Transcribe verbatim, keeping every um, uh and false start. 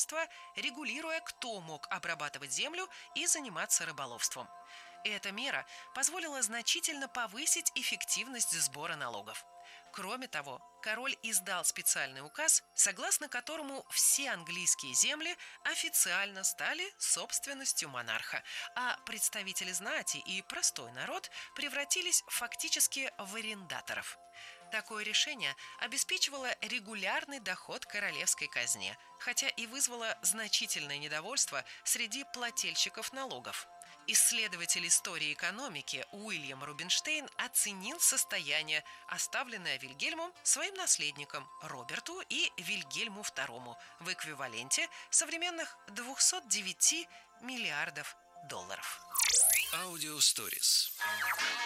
рабства, регулируя, кто мог обрабатывать землю и заниматься рыболовством. Эта мера позволила значительно повысить эффективность сбора налогов. Кроме того, король издал специальный указ, согласно которому все английские земли официально стали собственностью монарха, а представители знати и простой народ превратились фактически в арендаторов. Такое решение обеспечивало регулярный доход королевской казне, хотя и вызвало значительное недовольство среди плательщиков налогов. Исследователь истории экономики Уильям Рубинштейн оценил состояние, оставленное Вильгельмом своим наследникам Роберту и Вильгельму второму в эквиваленте современных двухсот девяти миллиардов долларов. Аудио Stories.